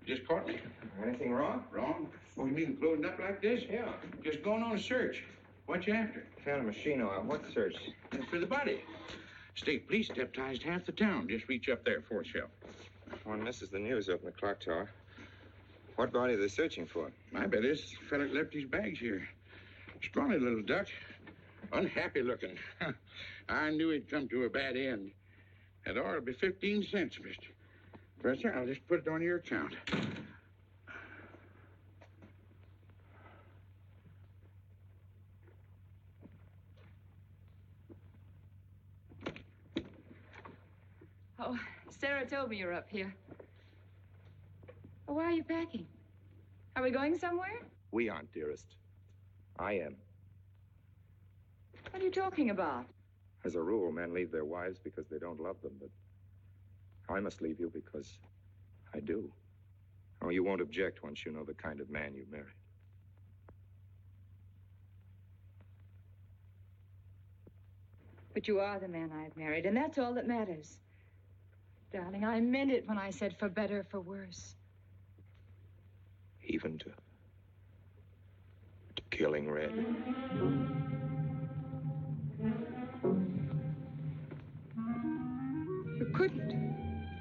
Just caught me. Anything wrong? Wrong? What do you mean, loading up like this? Yeah. Just going on a search. What you after? Found a machine out. What search? For the body. State police deputized half the town. Just reach up there, fourth shelf. One misses the news up in the clock tower. What body are they searching for? I bet this fella left his bags here. Scrawny little duck. Unhappy looking. I knew he'd come to a bad end. That ought to be 15 cents, mister. Professor, I'll just put it on your account. Oh, Sarah told me you're up here. Oh, why are you packing? Are we going somewhere? We aren't, dearest. I am. What are you talking about? As a rule, men leave their wives because they don't love them, but I must leave you because I do. Oh, you won't object once you know the kind of man you married. But you are the man I've married, and that's all that matters. Darling, I meant it when I said for better, for worse. Even to killing Red. You couldn't.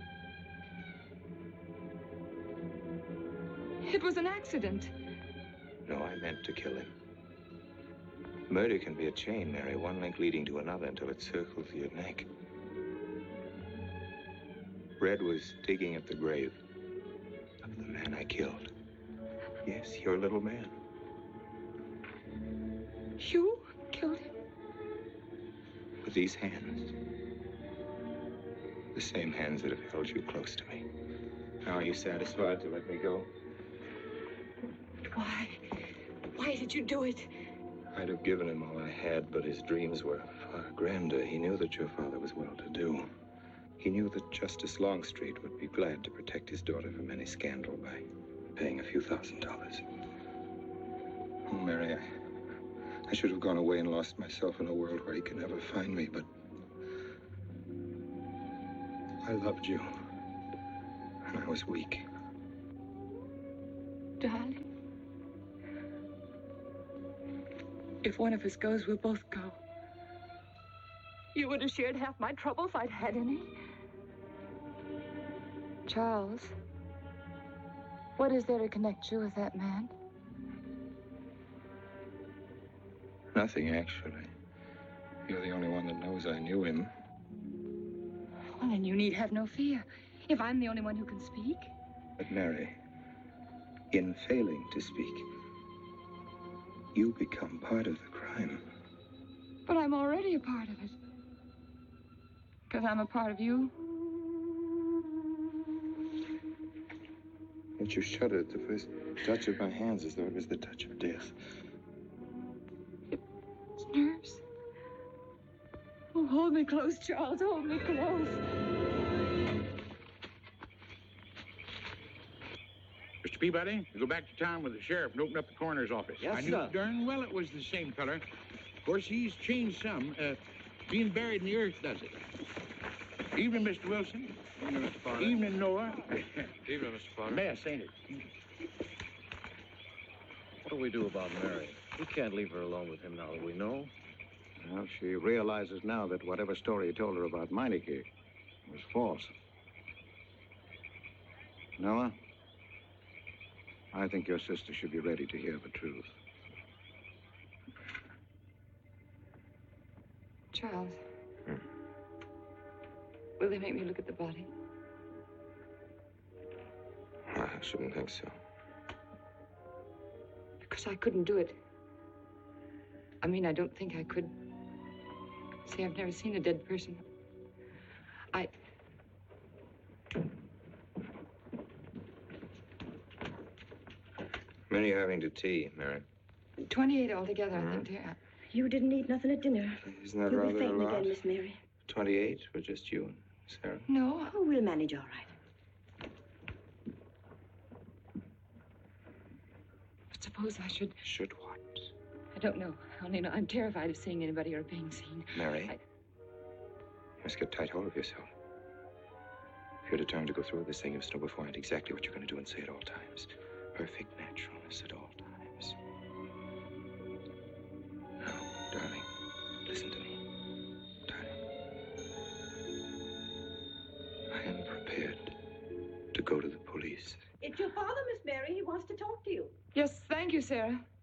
It was an accident. No, I meant to kill him. Murder can be a chain, Mary, one link leading to another until it circles your neck. Red was digging at the grave of the man I killed. Yes, your little man. You killed him? With these hands. The same hands that have held you close to me. Now, are you satisfied to let me go? Why? Why did you do it? I'd have given him all I had, but his dreams were far grander. He knew that your father was well-to-do. He knew that Justice Longstreet would be glad to protect his daughter from any scandal by paying a few $1,000s. Oh, Mary, I should have gone away and lost myself in a world where he could never find me, but I loved you, and I was weak. Darling, if one of us goes, we'll both go. You would have shared half my trouble if I'd had any. Charles, what is there to connect you with that man? Nothing, actually. You're the only one that knows I knew him. Well, then you need have no fear. If I'm the only one who can speak. But Mary, in failing to speak, you become part of the crime. But I'm already a part of it. Because I'm a part of you. Yet you shuddered at the first touch of my hands as though it was the touch of death. It's nerves. Oh, hold me close, Charles. Hold me close. Mr. Peabody, you go back to town with the sheriff and open up the coroner's office. Yes, I knew sir. darn well it was the same feller. Of course, he's changed some. Being buried in the earth does it. Evening, Mr. Wilson. Evening, Mr. Potter. Evening, Noah. Evening, Mr. Potter. Mess, ain't it? What do we do about Mary? We can't leave her alone with him now that we know. Well, she realizes now that whatever story you told her about Meineke was false. Noah, I think your sister should be ready to hear the truth. Charles. Will they make me look at the body? I shouldn't think so. Because I couldn't do it. I mean, I don't think I could. See, I've never seen a dead person. Many are having to tea, Mary. 28 altogether, I think, dear. You didn't eat nothing at dinner. Isn't that You'll rather be a fainting lot? again, Miss Mary. 28 for just you and Sarah? No. Oh, we'll manage all right. But suppose I should... Should what? I don't know. I only know I'm terrified of seeing anybody or being seen. Mary, you must get tight hold of yourself. you're determined to go through with this thing, you must know beforehand exactly what you're going to do and say at all times. Perfect naturalness at all times. Now, darling, listen to me. Darling. I am prepared to go to the police. It's your father, Miss Mary. He wants to talk to you. Yes, thank you, Sarah.